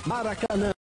Maracanã.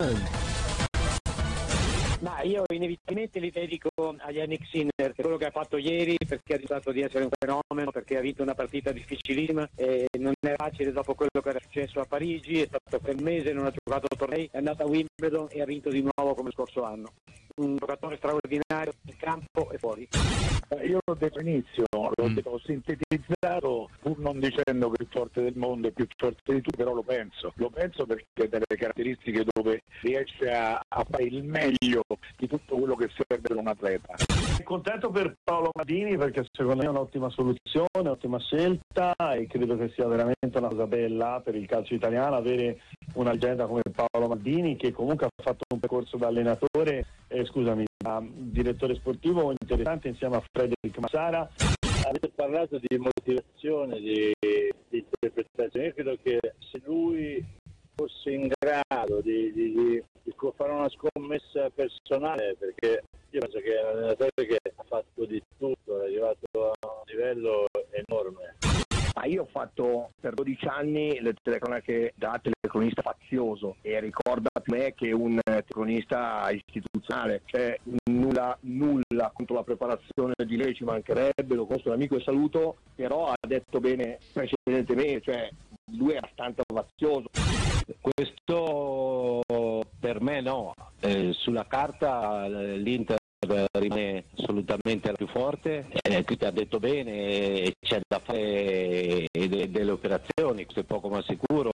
Ma io inevitabilmente li dedico a Yannick Sinner, che è quello che ha fatto ieri, perché ha dimostrato di essere un fenomeno, perché ha vinto una partita difficilissima e non è facile dopo quello che era successo a Parigi, è stato 3 mesi, non ha giocato tornei, è andato a Wimbledon e ha vinto di nuovo come lo scorso anno. Un giocatore straordinario in campo e fuori. Io l'ho detto all'inizio, l'ho sintetizzato pur non dicendo che è il più forte del mondo è più forte di tutti, però lo penso perché ha delle caratteristiche dove riesce a fare il meglio di tutto quello che serve per un atleta. Contento per Paolo Maldini perché secondo me è un'ottima soluzione, un'ottima scelta e credo che sia veramente una cosa bella per il calcio italiano avere una leggenda come Paolo Maldini che comunque ha fatto un percorso da allenatore, da direttore sportivo interessante insieme a Frederic Massara. Avete parlato di motivazione, di interpretazione. Io credo che se lui fosse in grado di fare una scommessa personale, perché io penso che è un allenatore che ha fatto di tutto, è arrivato a un livello enorme. Ma io ho fatto per 12 anni le telecronache da telecronista fazioso e ricorda me che un telecronista istituzionale, cioè nulla contro la preparazione di lei, ci mancherebbe, lo conosco, un amico e saluto, però ha detto bene precedentemente, cioè lui è abbastanza fazioso. Questo per me no, sulla carta l'Inter rimane assolutamente la più forte, qui ti ha detto bene, c'è da fare delle operazioni, questo è poco ma sicuro.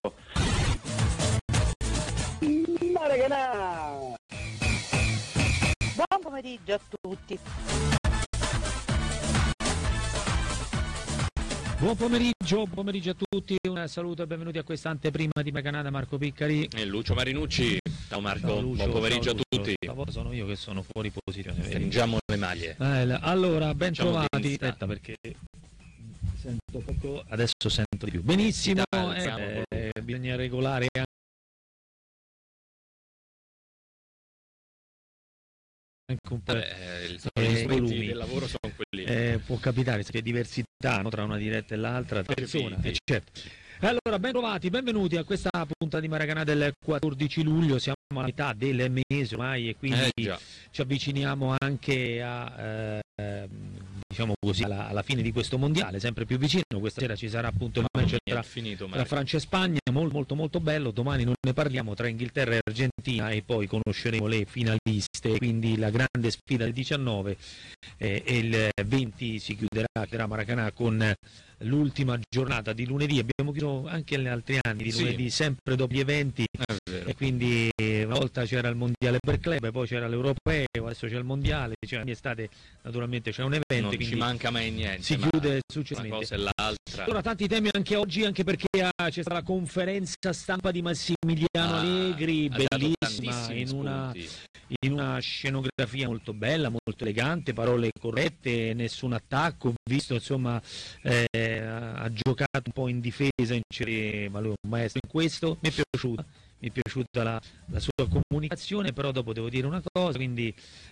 Maracanã! Buon pomeriggio a tutti. Buon pomeriggio a tutti, un saluto e benvenuti a questa anteprima di Maracanã da Marco Piccari e Lucio Marinucci. Ciao Marco, ciao Lucio, buon pomeriggio ciao a tutti. Sono io che sono fuori posizione. Stringiamo le maglie. Allora, ben trovati. Aspetta perché sento poco, adesso sento di più. Benissimo, bisogna regolare anche un po' i volumi del lavoro sono quelli. Può capitare che diversità tra una diretta e l'altra persona, certo. Allora, ben trovati, benvenuti a questa puntata di Maracanã del 14 luglio, siamo alla metà del mese ormai e quindi ci avviciniamo anche a diciamo così alla fine di questo mondiale, sempre più vicino. Questa sera ci sarà appunto il match tra Francia e Spagna, molto bello. Domani non ne parliamo, tra Inghilterra e Argentina, e poi conosceremo le finaliste, quindi la grande sfida del 19 e il 20 si chiuderà Maracanã con l'ultima giornata di lunedì. Abbiamo chiuso anche negli altri anni di lunedì, sempre dopo gli eventi, e quindi una volta c'era il mondiale per club, poi c'era l'europeo, adesso c'è il mondiale, in estate naturalmente c'è un evento, non ci manca mai niente, si chiude successivamente una cosa e l'altra. Allora, tanti temi anche oggi, anche perché c'è stata la conferenza stampa di Massimiliano Allegri, bellissima, in una scenografia molto bella, molto elegante, parole corrette, nessun attacco. Ho visto, insomma, ha giocato un po' in difesa, ma lui è un maestro in questo. Mi è piaciuta la sua comunicazione, però dopo devo dire una cosa, quindi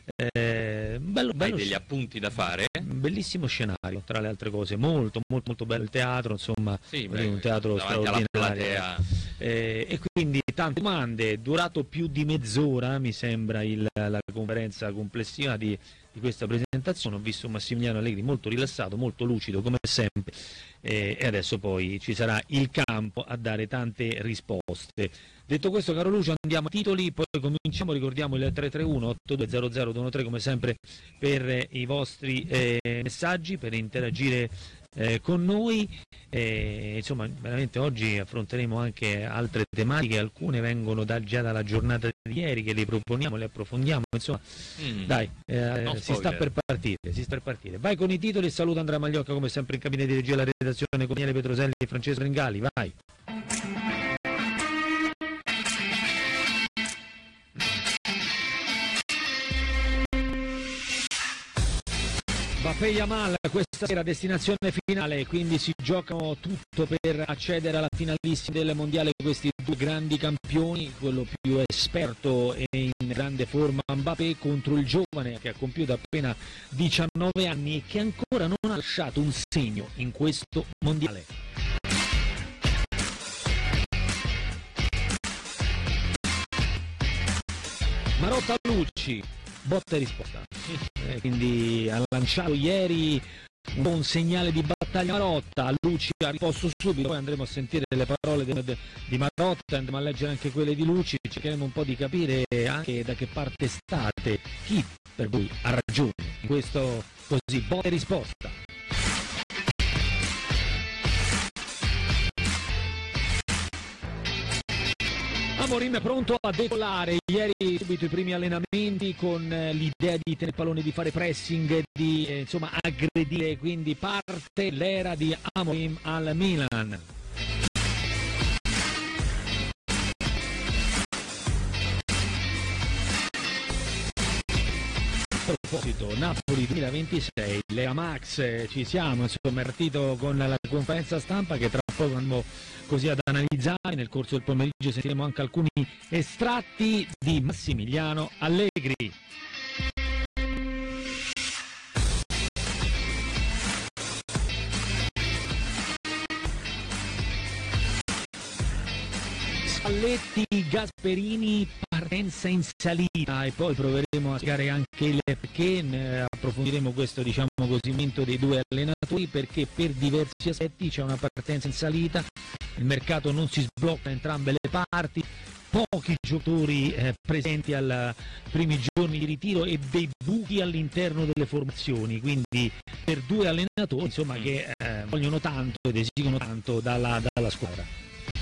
bello. Hai degli appunti da fare? Bellissimo scenario, tra le altre cose, molto bello il teatro, insomma, un teatro straordinario. E quindi tante domande, durato più di mezz'ora mi sembra la conferenza complessiva di questa presentazione. Ho visto Massimiliano Allegri molto rilassato, molto lucido come sempre, e adesso poi ci sarà il campo a dare tante risposte. Detto questo, caro Lucio, andiamo a titoli, poi cominciamo. Ricordiamo il 331-8200-213 come sempre per i vostri messaggi, per interagire con noi. Insomma, veramente oggi affronteremo anche altre tematiche, alcune vengono già dalla giornata di ieri, che le proponiamo, le approfondiamo, insomma, dai, si sta per partire. Vai con i titoli. Saluto Andrea Magliocca come sempre in cabina di regia, la redazione con Daniele Petroselli e Francesco Ringali. Vai. Mbappé e Yamal questa sera destinazione finale, quindi si giocano tutto per accedere alla finalissima del mondiale. Questi due grandi campioni, quello più esperto e in grande forma Mbappé contro il giovane che ha compiuto appena 19 anni e che ancora non ha lasciato un segno in questo mondiale. Marotta Lucci, botta e risposta. Quindi ha lanciato ieri un buon segnale di battaglia Marotta, Lucci ha risposto subito, poi andremo a sentire le parole di Marotta, andremo a leggere anche quelle di Lucci, cercheremo un po' di capire anche da che parte state, chi per voi ha ragione in questo così botta e risposta. Amorim è pronto a decollare, ieri subito i primi allenamenti con l'idea di tenere il pallone, di fare pressing, di insomma aggredire, quindi parte l'era di Amorim al Milan. A proposito, Napoli 2026, Lega Max, ci siamo, insomma, partito con la conferenza stampa che tra poco andremo così ad analizzare. Nel corso del pomeriggio sentiremo anche alcuni estratti di Massimiliano Allegri. Spalletti, Gasperini, partenza in salita, e poi proveremo a spiegare anche il perché, approfondiremo questo, diciamo così, momento dei due allenatori, perché per diversi aspetti c'è una partenza in salita, il mercato non si sblocca da entrambe le parti, pochi giocatori presenti ai primi giorni di ritiro e dei buchi all'interno delle formazioni, quindi per due allenatori insomma che vogliono tanto ed esigono tanto dalla squadra.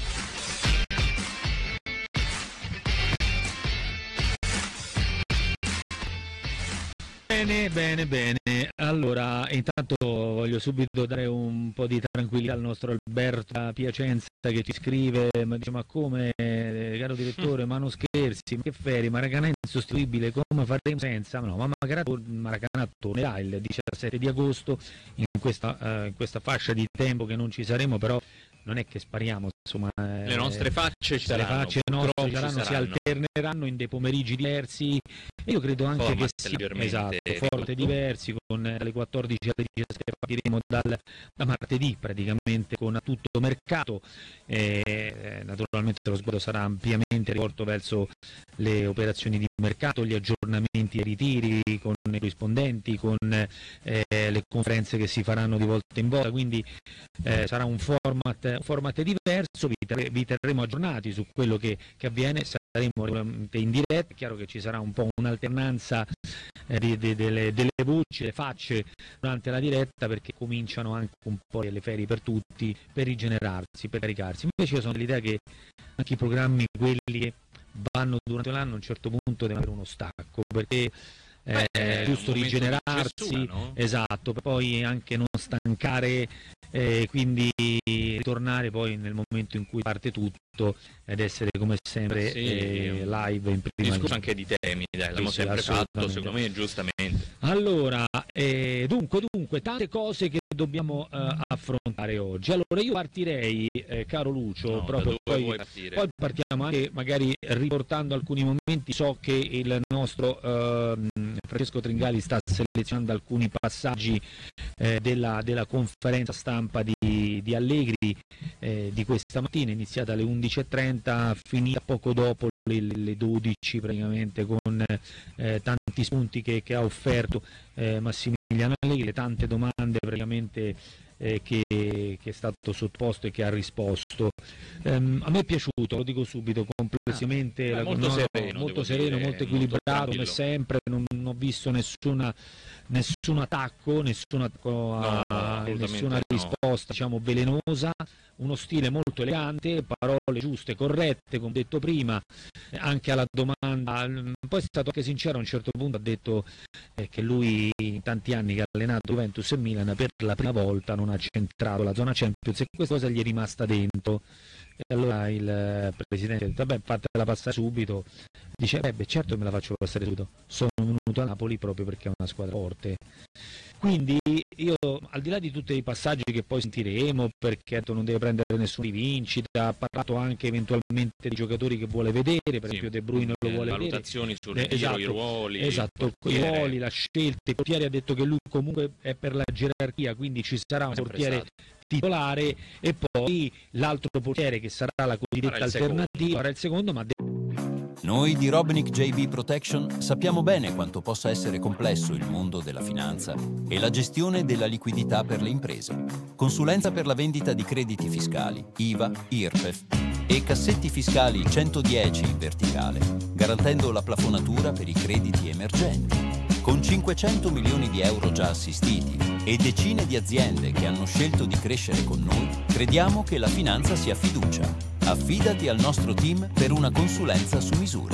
Bene. Allora, intanto voglio subito dare un po' di tranquillità al nostro Alberto da Piacenza che ci scrive, ma come, caro direttore, ma non scherzi, ma che Ferri, Maracanã è insostituibile, come faremo senza? No, ma Maracanã tornerà il 17 di agosto in questa fascia di tempo che non ci saremo, però non è che spariamo, insomma, le nostre facce ci saranno, le facce nostre si alterneranno in dei pomeriggi diversi, e io credo anche che sia forte diversi, con le 14 alle 17 partiremo da martedì praticamente con a tutto mercato, naturalmente lo sguardo sarà ampiamente rivolto verso le operazioni di mercato, gli aggiornamenti e ritiri con i corrispondenti, con le conferenze che si faranno di volta in volta, quindi sarà un format diverso, vi terremo aggiornati su quello che avviene, saremo regolarmente in diretta. È chiaro che ci sarà un po' un'alternanza delle voci, le facce durante la diretta, perché cominciano anche un po' le ferie per tutti, per rigenerarsi, per caricarsi. Invece io sono dell'idea che anche i programmi, quelli che vanno durante l'anno, a un certo punto devono avere uno stacco, perché è giusto rigenerarsi, cesura, no? Esatto, per poi anche non stancare, quindi ritornare poi nel momento in cui parte tutto ed essere come sempre live in prima discorso anche di temi, l'abbiamo sempre fatto, secondo me, giustamente. Allora, dunque tante cose che dobbiamo affrontare oggi. Allora io partirei, caro Lucio, proprio poi partiamo anche magari riportando alcuni momenti. So che il nostro Francesco Tringali sta selezionando alcuni passaggi della conferenza stampa di Allegri di questa mattina, iniziata alle 11:30, finita poco dopo le 12 praticamente, con tanti spunti che ha offerto Massimiliano Allegri, le tante domande praticamente che è stato sottoposto e che ha risposto. A me è piaciuto, lo dico subito, complessivamente molto sereno, molto equilibrato, come sempre, non ho visto nessun attacco, nessuna risposta, diciamo, velenosa, uno stile molto elegante, parole giuste, corrette, come detto prima, anche alla domanda. Poi è stato anche sincero, a un certo punto ha detto che lui in tanti anni che ha allenato Juventus e Milan per la prima volta non ha centrato la zona Champions, e questa cosa gli è rimasta dentro. E allora il presidente ha detto: vabbè, fatela passare subito. Dice: certo che me la faccio passare subito, sono venuto a Napoli proprio perché è una squadra forte. Quindi io, al di là di tutti i passaggi che poi sentiremo, perché non deve prendere nessuna rivincita, ha parlato anche eventualmente di giocatori che vuole vedere, per esempio De Bruyne lo vuole valutazioni vedere, sul ritiro, i ruoli, i ruoli, la scelta. Il portiere ha detto che lui comunque è per la gerarchia, quindi ci sarà un portiere titolare, e poi l'altro portiere che sarà la cosiddetta alternativa, sarà il secondo, ma Noi di Robinick JB Protection sappiamo bene quanto possa essere complesso il mondo della finanza e la gestione della liquidità per le imprese. Consulenza per la vendita di crediti fiscali, IVA, IRPEF e cassetti fiscali 110 in verticale, garantendo la plafonatura per i crediti emergenti. Con 500 milioni di euro già assistiti e decine di aziende che hanno scelto di crescere con noi, crediamo che la finanza sia fiducia. Affidati al nostro team per una consulenza su misura.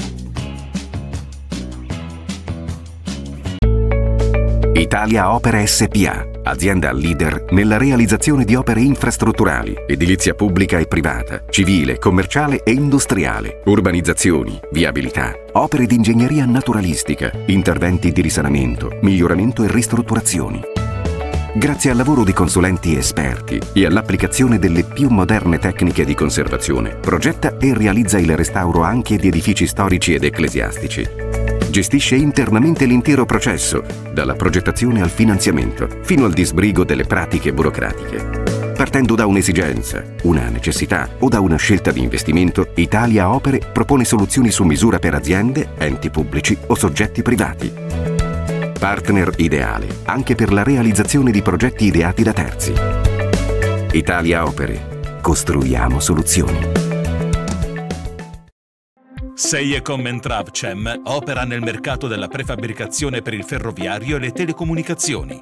Italia Opere SpA, azienda leader nella realizzazione di opere infrastrutturali, edilizia pubblica e privata, civile, commerciale e industriale, urbanizzazioni, viabilità, opere di ingegneria naturalistica, interventi di risanamento, miglioramento e ristrutturazioni. Grazie al lavoro di consulenti esperti e all'applicazione delle più moderne tecniche di conservazione, progetta e realizza il restauro anche di edifici storici ed ecclesiastici. Gestisce internamente l'intero processo, dalla progettazione al finanziamento, fino al disbrigo delle pratiche burocratiche. Partendo da un'esigenza, una necessità o da una scelta di investimento, Italia Opere propone soluzioni su misura per aziende, enti pubblici o soggetti privati. Partner ideale anche per la realizzazione di progetti ideati da terzi. Italia Opere. Costruiamo soluzioni. Seiecom e Travcem opera nel mercato della prefabbricazione per il ferroviario e le telecomunicazioni.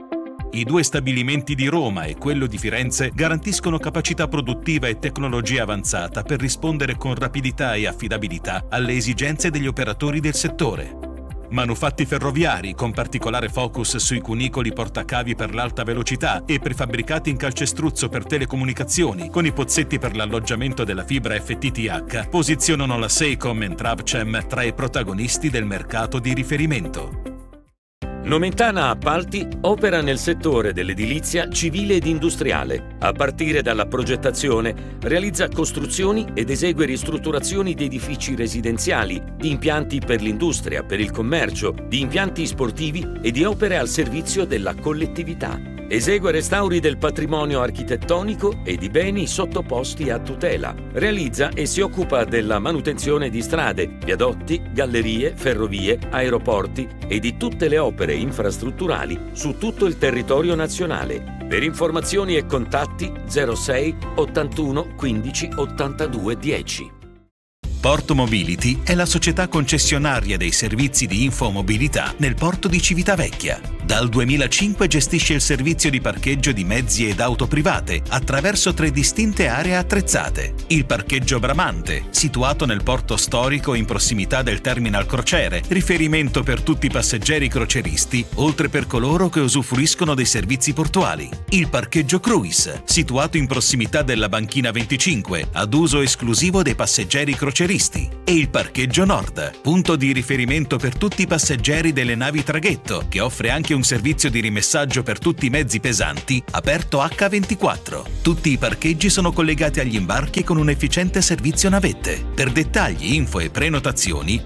I due stabilimenti di Roma e quello di Firenze garantiscono capacità produttiva e tecnologia avanzata per rispondere con rapidità e affidabilità alle esigenze degli operatori del settore. Manufatti ferroviari con particolare focus sui cunicoli portacavi per l'alta velocità e prefabbricati in calcestruzzo per telecomunicazioni con i pozzetti per l'alloggiamento della fibra FTTH posizionano la Seiecom e Travcem tra i protagonisti del mercato di riferimento. Nomentana Appalti opera nel settore dell'edilizia civile ed industriale. A partire dalla progettazione, realizza costruzioni ed esegue ristrutturazioni di edifici residenziali, di impianti per l'industria, per il commercio, di impianti sportivi e di opere al servizio della collettività. Esegue restauri del patrimonio architettonico e di beni sottoposti a tutela. Realizza e si occupa della manutenzione di strade, viadotti, gallerie, ferrovie, aeroporti e di tutte le opere infrastrutturali su tutto il territorio nazionale. Per informazioni e contatti 06 81 15 82 10. Porto Mobility è la società concessionaria dei servizi di infomobilità nel porto di Civitavecchia. Dal 2005 gestisce il servizio di parcheggio di mezzi ed auto private attraverso 3 distinte aree attrezzate. Il parcheggio Bramante, situato nel porto storico in prossimità del terminal crociere, riferimento per tutti i passeggeri croceristi, oltre per coloro che usufruiscono dei servizi portuali. Il parcheggio Cruise, situato in prossimità della banchina 25, ad uso esclusivo dei passeggeri croceristi. E il parcheggio Nord, punto di riferimento per tutti i passeggeri delle navi traghetto, che offre anche un servizio di rimessaggio per tutti i mezzi pesanti, aperto H24. Tutti i parcheggi sono collegati agli imbarchi con un efficiente servizio navette. Per dettagli, info e prenotazioni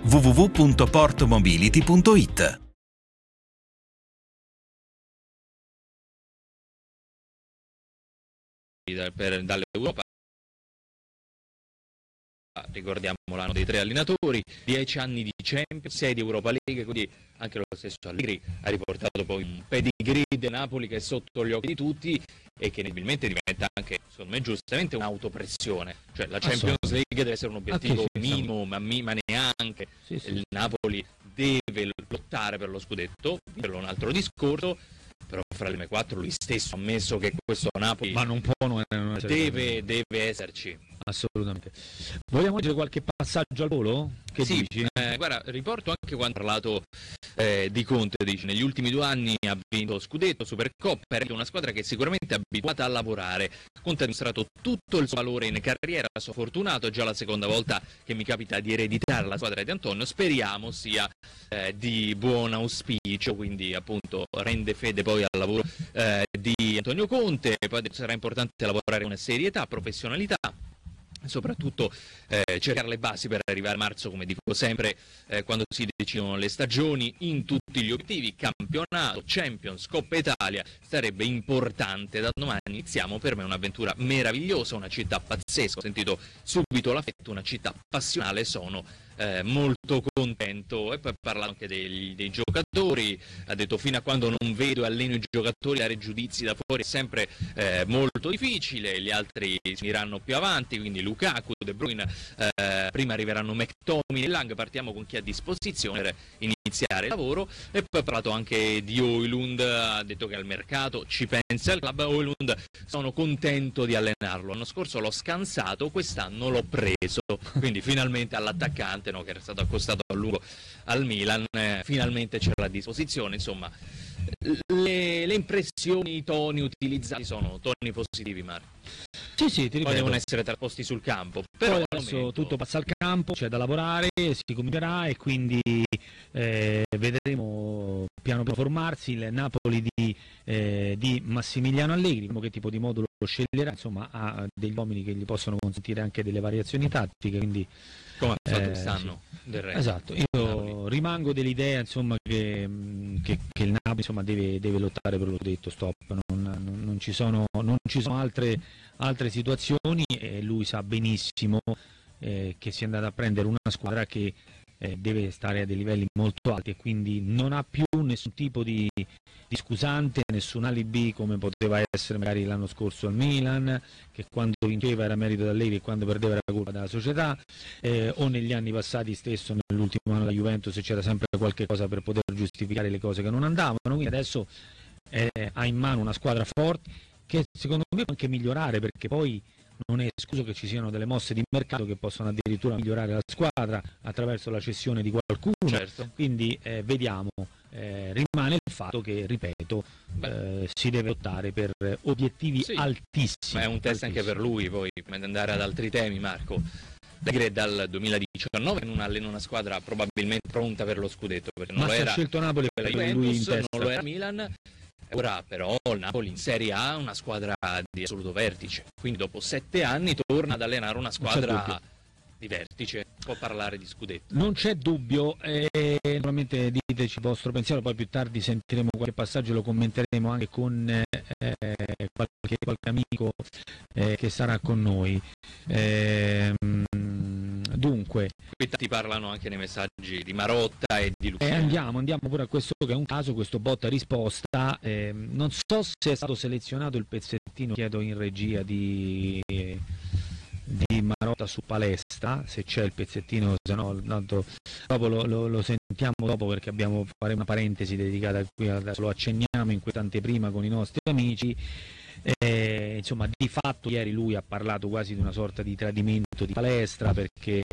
www.portomobility.it. Dall'Europa ricordiamo l'anno dei 3 allenatori, 10 anni di Champions, 6 di Europa League, quindi anche lo stesso Allegri ha riportato poi un pedigree del Napoli che è sotto gli occhi di tutti e che inevitabilmente diventa anche, secondo me giustamente, un'autopressione, cioè la Champions League deve essere un obiettivo minimo, ma neanche il Napoli deve lottare per lo scudetto, per un altro discorso. Però fra le 4 lui stesso ha ammesso che questo Napoli non deve esserci. Assolutamente. Vogliamo leggere qualche passaggio al volo? Che dici? Guarda, riporto anche quando ha parlato di Conte, dice negli ultimi 2 anni ha vinto Scudetto, Supercoppa, è una squadra che è sicuramente abituata a lavorare. Conte ha dimostrato tutto il suo valore in carriera, sono fortunato, è già la seconda volta che mi capita di ereditare la squadra di Antonio, speriamo sia di buon auspicio, quindi appunto rende fede poi al lavoro di Antonio Conte, poi sarà importante lavorare con serietà, professionalità. soprattutto cercare le basi per arrivare a marzo, come dico sempre, quando si decidono le stagioni, in tutti gli obiettivi, campionato, Champions, Coppa Italia. Sarebbe importante. Da domani iniziamo, per me è un'avventura meravigliosa, una città pazzesca, ho sentito subito l'affetto, una città passionale, sono molto contento. E poi ha parlato anche dei giocatori, ha detto: fino a quando non vedo e alleno i giocatori, dare giudizi da fuori è sempre molto difficile, gli altri si iranno più avanti, quindi Lukaku, De Bruyne, prima arriveranno McTominay e Lang, partiamo con chi ha a disposizione per iniziare il lavoro. E poi ha parlato anche di Højlund, ha detto che al mercato ci pensa il club. Højlund, sono contento di allenarlo, l'anno scorso l'ho scansato, quest'anno l'ho preso, quindi finalmente all'attaccante, no, che era stato accostato a lungo al Milan, finalmente ce l'ha a disposizione. Insomma, le impressioni, i toni utilizzati sono toni positivi, Mario. Sì, ti ripeto, poi devono essere trasposti sul campo, però poi adesso tutto passa al campo, c'è da lavorare, si comincerà e quindi vedremo piano piano formarsi il Napoli di Massimiliano Allegri, vediamo che tipo di modulo sceglierà, insomma ha degli uomini che gli possono consentire anche delle variazioni tattiche, quindi come ha fatto quest'anno, sì. Del Re. Esatto, io rimango dell'idea, insomma, che il Napoli, insomma, deve lottare per lo scudetto, stop, non ci sono altre situazioni, e lui sa benissimo che si è andato a prendere una squadra che deve stare a dei livelli molto alti, e quindi non ha più nessun tipo di scusante, nessun alibi come poteva essere magari l'anno scorso al Milan, che quando vinceva era merito da Allegri e quando perdeva era colpa della società, o negli anni passati stesso, nell'ultimo anno della Juventus, c'era sempre qualche cosa per poter giustificare le cose che non andavano. Quindi adesso ha in mano una squadra forte che secondo me può anche migliorare, perché poi non è escluso che ci siano delle mosse di mercato che possono addirittura migliorare la squadra attraverso la cessione di qualcuno, certo. Quindi vediamo, rimane il fatto che, ripeto, si deve lottare per obiettivi altissimi. Ma è un test anche per lui, poi prima di andare ad altri temi, Marco. Allegri dal 2019 non allena una squadra probabilmente pronta per lo scudetto, perché non lo era, ha scelto Napoli per la Juventus, non lo era Milan. Ora però il Napoli in Serie A è una squadra di assoluto vertice, quindi dopo 7 anni torna ad allenare una squadra di vertice, può parlare di scudetto. Non c'è dubbio, naturalmente diteci il vostro pensiero, poi più tardi sentiremo qualche passaggio, lo commenteremo anche con qualche amico che sarà con noi. Dunque, qui ti parlano anche nei messaggi di Marotta e di Luciano. Andiamo pure a questo, che è un caso, questo botta risposta. Non so se è stato selezionato il pezzettino, chiedo in regia di Marotta su Palestra, se c'è il pezzettino, se no tanto dopo lo sentiamo dopo, perché faremo una parentesi dedicata qui, adesso lo accenniamo in questa anteprima con i nostri amici. Insomma, di fatto ieri lui ha parlato quasi di una sorta di tradimento di Palestra, perché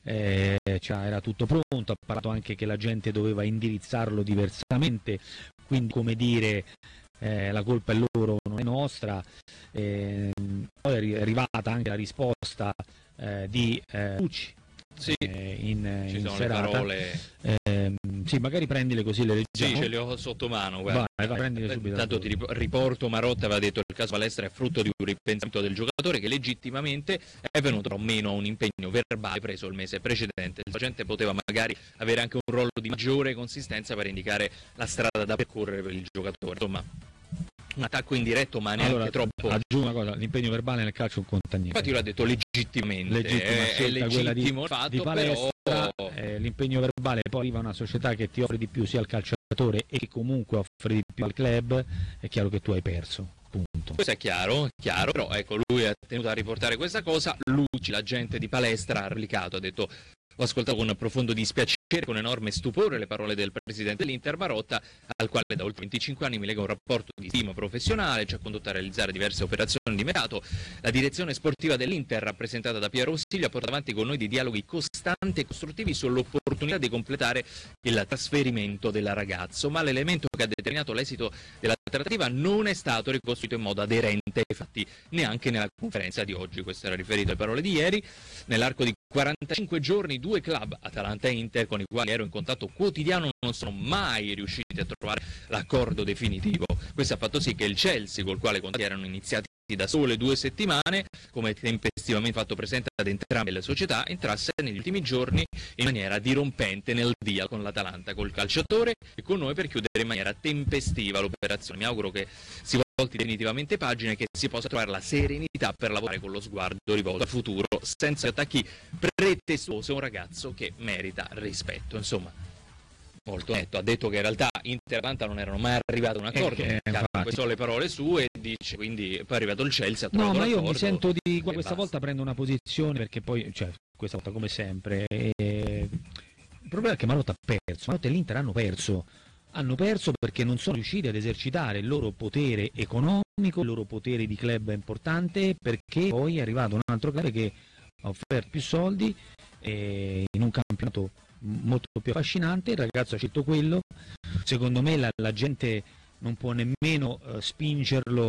era tutto pronto, ha parlato anche che la gente doveva indirizzarlo diversamente, quindi, come dire, la colpa è loro, non è nostra. Poi è arrivata anche la risposta di Pucci. Sì, ci sono serata. Le parole. Sì, magari prendile così le leggiamo. Sì, ce le ho sotto mano, guarda. Vai, prendile subito. Tanto ti riporto, Marotta aveva detto che il caso Palestra è frutto di un ripensamento del giocatore che legittimamente è venuto meno a un impegno verbale preso il mese precedente. La gente poteva magari avere anche un ruolo di maggiore consistenza per indicare la strada da percorrere per il giocatore. Insomma, un attacco indiretto, ma neanche troppo. Aggiungo una cosa: l'impegno verbale nel calcio non conta niente. Infatti io l'ho detto legittimamente, è legittimo il fatto, di Palestra, però l'impegno verbale, poi arriva una società che ti offre di più sia al calciatore e che comunque offre di più al club, è chiaro che tu hai perso. Punto. Questo è chiaro, però ecco, lui ha tenuto a riportare questa cosa. Luci, l'agente di Palestra, ha replicato, ha detto: ho ascoltato con profondo dispiacere, con enorme stupore, le parole del presidente dell'Inter Marotta, al quale da oltre 25 anni mi lega un rapporto di stima professionale, ci ha condotto a realizzare diverse operazioni di mercato. La direzione sportiva dell'Inter, rappresentata da Piero Rossiglio, ha portato avanti con noi dei dialoghi costanti e costruttivi sull'opportunità di completare il trasferimento del ragazzo, ma l'elemento che ha determinato l'esito della trattativa non è stato ricostruito in modo aderente ai fatti, neanche nella conferenza di oggi. Questo era riferito alle parole di ieri. Nell'arco di 45 giorni 2 club, Atalanta e Inter, con i quali ero in contatto quotidiano, non sono mai riusciti a trovare l'accordo definitivo. Questo ha fatto sì che il Chelsea, col quale erano iniziati da sole 2 settimane, come tempestivamente fatto presente ad entrambe le società, entrasse negli ultimi giorni in maniera dirompente nel deal con l'Atalanta, col calciatore e con noi per chiudere in maniera tempestiva l'operazione. Mi auguro che si volti definitivamente pagina e che si possa trovare la serenità per lavorare con lo sguardo rivolto al futuro, senza attacchi pretestuosi, un ragazzo che merita rispetto, insomma. Molto netto, ha detto che in realtà Inter e Atalanta non erano mai arrivati a un accordo, queste sono le parole sue, dice, quindi poi è arrivato il Chelsea, ha trovato no, ma io l'accordo, mi sento di questa basta. volta prendo una posizione, perché poi, cioè, questa volta come sempre, il problema è che Marotta ha perso, Marotta e l'Inter hanno perso perché non sono riusciti ad esercitare il loro potere economico, il loro potere di club importante, perché poi è arrivato un altro club che ha offerto più soldi in un campionato molto più affascinante. Il ragazzo ha scelto quello. Secondo me la gente non può nemmeno spingerlo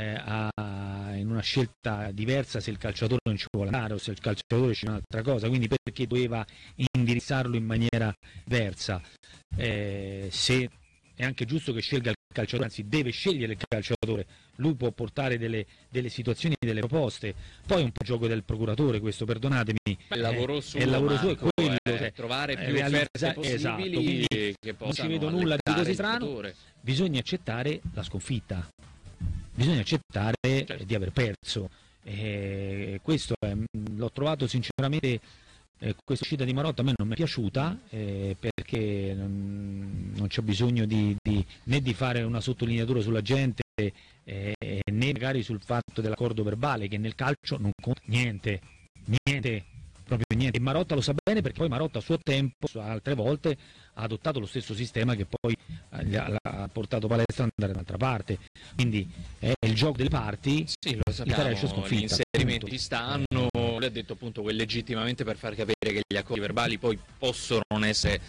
in una scelta diversa se il calciatore non ci vuole andare o se il calciatore c'è un'altra cosa, quindi perché doveva indirizzarlo in maniera diversa. Se è anche giusto che scelga il calciatore, anzi deve scegliere il calciatore, lui può portare delle situazioni, delle proposte, poi è un po' gioco del procuratore questo, perdonatemi, il lavoro suo, è il lavoro suo, è quello, trovare più offerte possibili, esatto, quindi che non ci possano vedo nulla di così il strano, giocatore. bisogna accettare la sconfitta, bisogna accettare di aver perso, questo l'ho trovato sinceramente. Questa uscita di Marotta a me non mi è piaciuta, perché non c'è bisogno né di fare una sottolineatura sulla gente, né magari sul fatto dell'accordo verbale, che nel calcio non conta niente, proprio niente. E Marotta lo sa bene, perché poi Marotta a suo tempo, altre volte, ha adottato lo stesso sistema che poi ha portato Palestra ad andare dall'altra parte. Quindi è il gioco delle parti, sì, lo sappiamo, gli inserimenti ci stanno. Lui ha detto appunto che legittimamente, per far capire che gli accordi verbali poi possono non essere,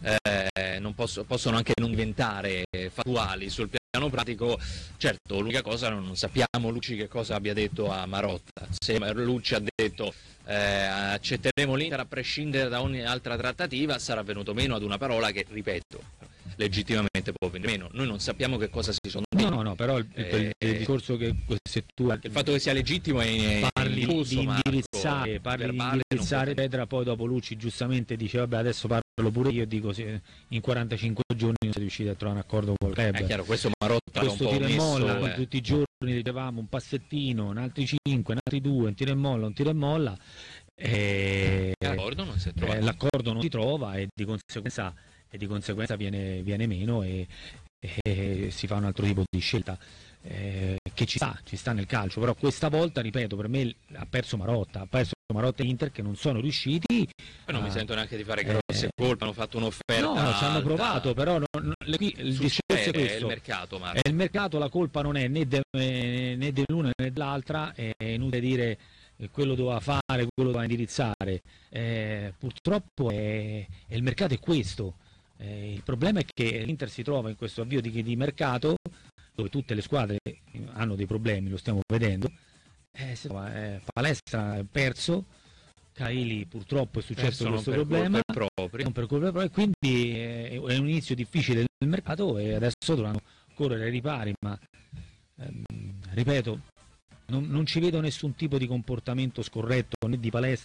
possono anche non diventare fattuali sul piano pratico. Certo, l'unica cosa, non sappiamo Lucci che cosa abbia detto a Marotta. Se Lucci ha detto accetteremo l'Inter a prescindere da ogni altra trattativa, sarà venuto meno ad una parola che, ripeto, legittimamente può venire meno. Noi non sappiamo che cosa si sono detti. No, però il discorso che se tu il fatto che sia legittimo è parli diffuso, di indirizzare Pedra, poi dopo Lucci giustamente dice vabbè adesso parlo pure io, dico in 45 giorni non siete riusciti a trovare un accordo con il club. È chiaro, questo Marotta questo un po' tira e molla, messo, tutti i giorni dicevamo un passettino, un altri 5, un altri 2, un tira e molla, l'accordo non si trova. L'accordo non si trova e di conseguenza viene meno e si fa un altro tipo di scelta, che ci sta nel calcio. Però questa volta, ripeto, per me ha perso Marotta e Inter, che non sono riusciti. Non mi sento neanche di fare grosse colpe, hanno fatto un'offerta. No, ci hanno provato, però il discorso è questo. È il mercato, Marco. È il mercato, la colpa non è né dell'una né dell'altra, è inutile dire quello doveva fare, quello doveva indirizzare. Purtroppo il mercato è questo. Il problema è che l'Inter si trova in questo avvio di mercato dove tutte le squadre hanno dei problemi, lo stiamo vedendo. Palestra ha perso, Caili purtroppo è successo questo problema, non per colpa propria, quindi è un inizio difficile del mercato e adesso dovranno correre ai ripari, ma ripeto, non ci vedo nessun tipo di comportamento scorretto né di Palestra